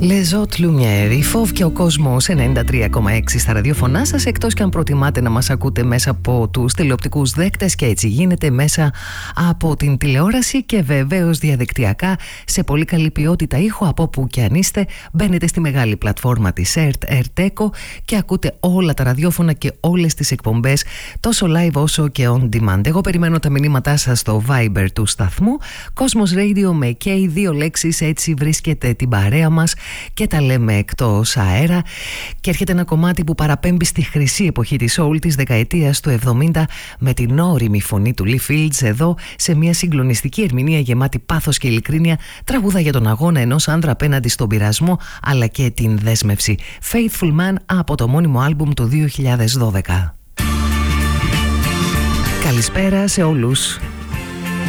Les Autres Lumières, η Φόβ και ο κόσμος 93,6 στα ραδιοφωνά σας, εκτός και αν προτιμάτε να μας ακούτε μέσα από τους τηλεοπτικούς δέκτες, και έτσι γίνεται μέσα από την τηλεόραση και βεβαίως διαδικτυακά σε πολύ καλή ποιότητα ήχο από όπου και αν είστε. Μπαίνετε στη μεγάλη πλατφόρμα της ERTECO και ακούτε όλα τα ραδιόφωνα και όλες τις εκπομπές, τόσο live όσο και on demand. Εγώ περιμένω τα μηνύματά σας στο Viber του σταθμού, Cosmos Radio με K, 2 λέξεις, έτσι βρίσκεται την παρέα μας και τα λέμε εκτός αέρα. Και έρχεται ένα κομμάτι που παραπέμπει στη χρυσή εποχή της soul της δεκαετίας του 70 με την όριμη φωνή του Lee Fields εδώ σε μια συγκλονιστική ερμηνεία γεμάτη πάθος και ειλικρίνεια. Τραγούδα για τον αγώνα ενός άντρα απέναντι στον πειρασμό αλλά και την δέσμευση. Faithful Man από το μόνιμο άλμπουμ του 2012. Καλησπέρα σε όλους.